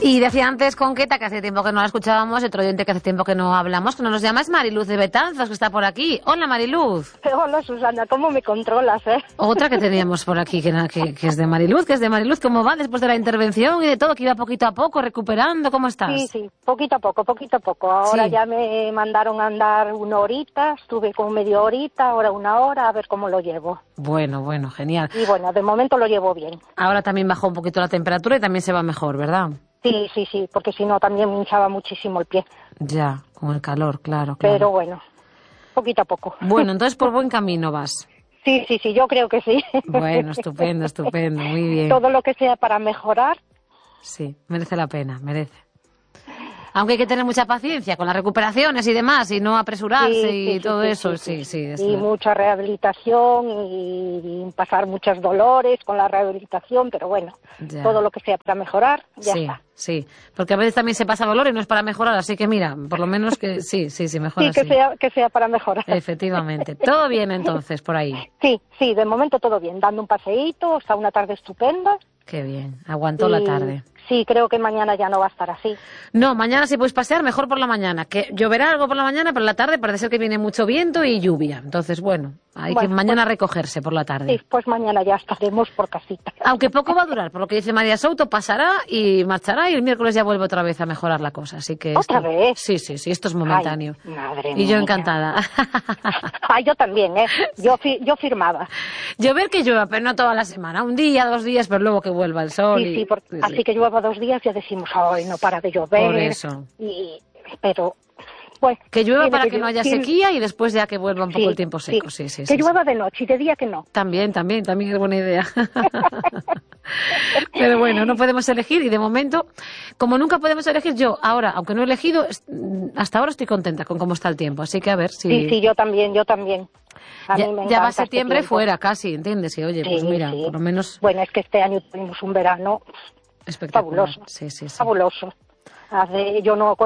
Y decía antes con Queta, que hace tiempo que no la escuchábamos, otro oyente que hace tiempo que no hablamos, que no nos llama, es Mariluz de Betanzos, que está por aquí. Hola, Mariluz. Hola, Susana, ¿cómo me controlas, Otra que teníamos por aquí, que es de Mariluz, ¿cómo va después de la intervención y de todo, que iba poquito a poco, recuperando? ¿Cómo estás? Sí, poquito a poco. Ahora ya me mandaron a andar 1 horita, estuve con media horita, ahora 1 hora, a ver cómo lo llevo. Bueno, genial. Y bueno, de momento lo llevo bien. Ahora también bajó un poquito la temperatura y también se va mejor, ¿verdad? Sí, porque si no también me hinchaba muchísimo el pie. Ya, con el calor, claro. Pero bueno, poquito a poco. Bueno, entonces por buen camino vas. Sí, yo creo que sí. Bueno, estupendo, muy bien. Todo lo que sea para mejorar. Sí, merece la pena, merece. Aunque hay que tener mucha paciencia con las recuperaciones y demás, y no apresurarse todo eso. Sí. Y mucha rehabilitación y pasar muchos dolores con la rehabilitación, pero bueno, ya. Todo lo que sea para mejorar, ya está. Sí, porque a veces también se pasa dolor y no es para mejorar, así que mira, por lo menos que sí, mejora. Sí, que sea para mejorar. Efectivamente. ¿Todo bien entonces por ahí? Sí, de momento todo bien, dando un paseíto, está una tarde estupenda. Qué bien, aguantó la tarde. Sí, creo que mañana ya no va a estar así. No, mañana sí puedes pasear, mejor por la mañana, que lloverá algo por la mañana, pero en la tarde parece ser que viene mucho viento y lluvia. Entonces, bueno, hay que mañana recogerse por la tarde. Sí, pues mañana ya estaremos por casita. Aunque poco va a durar, por lo que dice María Souto, pasará y marchará y el miércoles ya vuelve otra vez a mejorar la cosa. Así que ¿Otra vez? Sí, esto es momentáneo. Ay, madre y yo encantada. Yo también, Yo firmaba. Llover que llueva, pero no toda la semana. 1 día, 2 días, pero luego que vuelva el sol. Sí, así que llueva 2 días ya decimos, ay, no para de llover. Por eso. Pero, bueno. Que llueva para que no haya sequía y después ya que vuelva un poco el tiempo seco. Sí. Que llueva de noche y de día que no. También es buena idea. Pero bueno, no podemos elegir y de momento, como nunca podemos elegir, yo ahora, aunque no he elegido, hasta ahora estoy contenta con cómo está el tiempo, así que a ver si... Sí, yo también. A mí me ya va encanta septiembre este tiempo. fuera casi, ¿entiendes? Y oye, pues mira, por lo menos... Bueno, es que este año tuvimos un verano espectacular. Fabuloso. Sí. Fabuloso. Yo no